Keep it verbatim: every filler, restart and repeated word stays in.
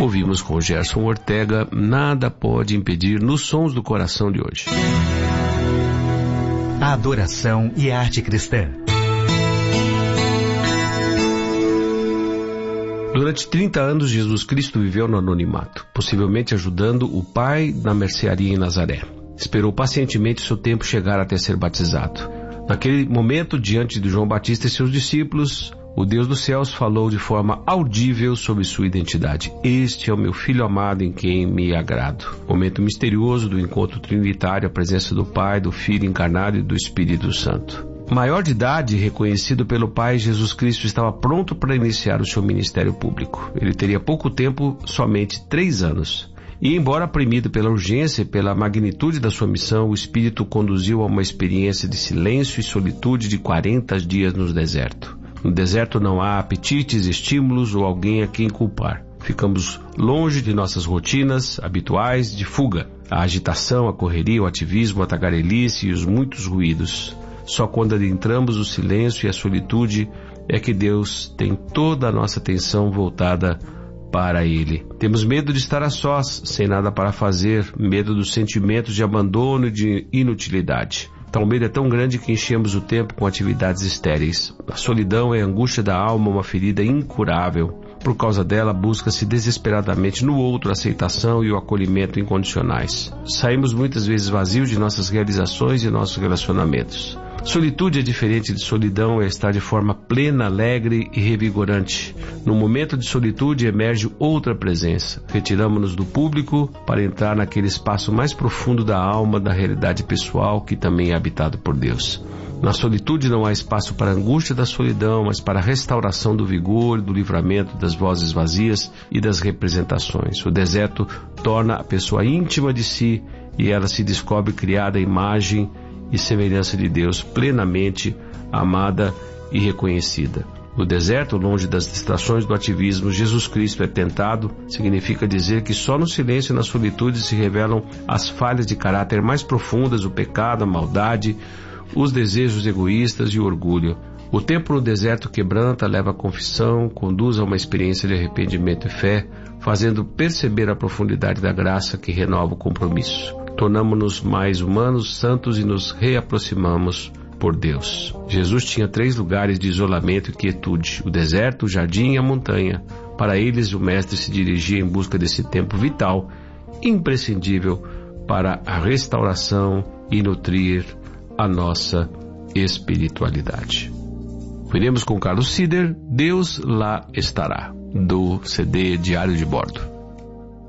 Ouvimos com Gerson Ortega, Nada Pode Impedir, nos Sons do Coração de hoje. A adoração e a arte cristã. Durante trinta anos, Jesus Cristo viveu no anonimato, possivelmente ajudando o pai na mercearia em Nazaré. Esperou pacientemente seu tempo chegar até ser batizado. Naquele momento, diante de João Batista e seus discípulos, o Deus dos céus falou de forma audível sobre sua identidade. Este é o meu Filho amado em quem me agrado. Momento misterioso do encontro trinitário, a presença do Pai, do Filho encarnado e do Espírito Santo. Maior de idade, reconhecido pelo Pai, Jesus Cristo estava pronto para iniciar o seu ministério público. Ele teria pouco tempo, somente três anos. E embora oprimido pela urgência e pela magnitude da sua missão, o Espírito o conduziu a uma experiência de silêncio e solitude de quarenta dias no deserto. No deserto não há apetites, estímulos ou alguém a quem culpar. Ficamos longe de nossas rotinas habituais de fuga. A agitação, a correria, o ativismo, a tagarelice e os muitos ruídos. Só quando adentramos o silêncio e a solitude é que Deus tem toda a nossa atenção voltada para Ele. Temos medo de estar a sós, sem nada para fazer, medo dos sentimentos de abandono e de inutilidade. Tal medo é tão grande que enchemos o tempo com atividades estéreis. A solidão é a angústia da alma, uma ferida incurável. Por causa dela, busca-se desesperadamente no outro a aceitação e o acolhimento incondicionais. Saímos muitas vezes vazios de nossas realizações e nossos relacionamentos. Solitude é diferente de solidão, é estar de forma plena, alegre e revigorante. No momento de solitude emerge outra presença. Retiramos-nos do público para entrar naquele espaço mais profundo da alma, da realidade pessoal, que também é habitado por Deus. Na solitude não há espaço para a angústia da solidão, mas para a restauração do vigor e do livramento das vozes vazias e das representações. O deserto torna a pessoa íntima de si e ela se descobre criada à imagem e semelhança de Deus, plenamente amada e reconhecida. No deserto, longe das distrações do ativismo, Jesus Cristo é tentado, significa dizer que só no silêncio e na solitude se revelam as falhas de caráter mais profundas, o pecado, a maldade, os desejos egoístas e o orgulho. O tempo no deserto quebranta, leva à confissão, conduz a uma experiência de arrependimento e fé, fazendo perceber a profundidade da graça que renova o compromisso. Tornamo-nos mais humanos, santos e nos reaproximamos por Deus. Jesus tinha três lugares de isolamento e quietude: o deserto, o jardim e a montanha. Para eles, o Mestre se dirigia em busca desse tempo vital, imprescindível para a restauração e nutrir a nossa espiritualidade. Veremos com Carlos Sider, Deus lá estará, do C D Diário de Bordo.